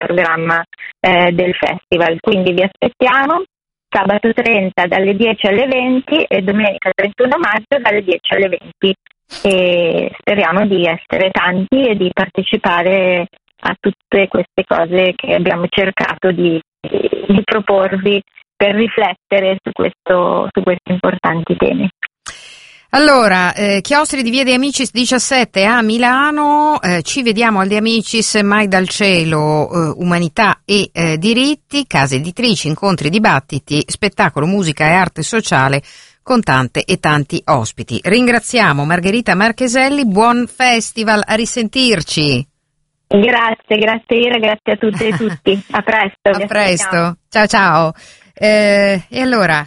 programma del festival. Quindi vi aspettiamo sabato 30 dalle 10 alle 20 e domenica 31 maggio dalle 10 alle 20, e speriamo di essere tanti e di partecipare a tutte queste cose che abbiamo cercato di proporvi per riflettere su questi importanti temi. Allora, chiostri di Via De Amicis 17 a Milano, ci vediamo al De Amicis, Mai dal cielo, umanità e diritti, case editrici, incontri, dibattiti, spettacolo, musica e arte sociale con tante e tanti ospiti. Ringraziamo Margherita Marcheselli, buon festival, a risentirci. Grazie Ira, grazie a tutte e tutti. A presto. A presto. Ciao. E allora,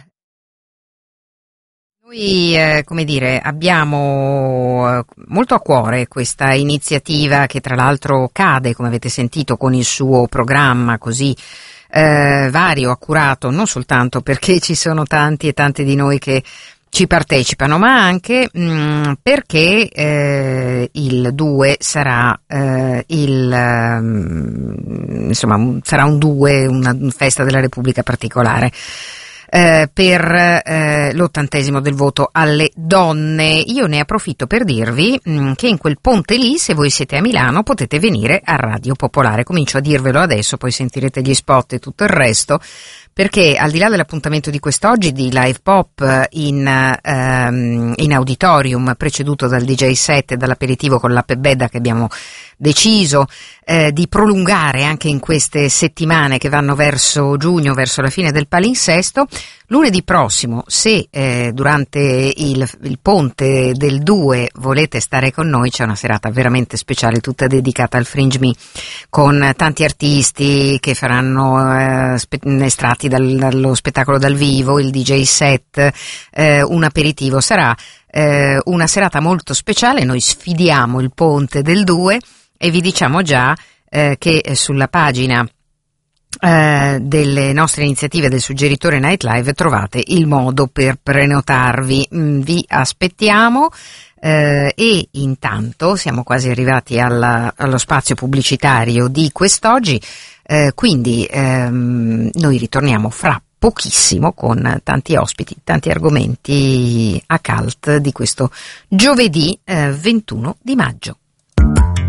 noi, abbiamo molto a cuore questa iniziativa che tra l'altro cade, come avete sentito, con il suo programma così vario, accurato, non soltanto perché ci sono tanti e tante di noi che ci partecipano, ma anche perché il 2 sarà sarà un 2, una festa della Repubblica particolare. Per l'80° del voto alle donne. Io ne approfitto per dirvi che in quel ponte lì, se voi siete a Milano, potete venire a Radio Popolare. Comincio a dirvelo adesso, poi sentirete gli spot e tutto il resto, perché al di là dell'appuntamento di quest'oggi di live pop in auditorium, preceduto dal DJ set e dall'aperitivo con l'app Bedda che abbiamo deciso di prolungare anche in queste settimane che vanno verso giugno, verso la fine del palinsesto, lunedì prossimo, se durante il ponte del 2 volete stare con noi, c'è una serata veramente speciale tutta dedicata al Fringe Me, con tanti artisti che faranno estratti dallo spettacolo dal vivo, il DJ set, un aperitivo. Sarà una serata molto speciale. Noi sfidiamo il ponte del 2 e vi diciamo già che sulla pagina delle nostre iniziative del Suggeritore Nightlive trovate il modo per prenotarvi. Vi aspettiamo. E intanto siamo quasi arrivati allo spazio pubblicitario di quest'oggi, quindi noi ritorniamo fra pochissimo con tanti ospiti, tanti argomenti a cult di questo giovedì 21 di maggio.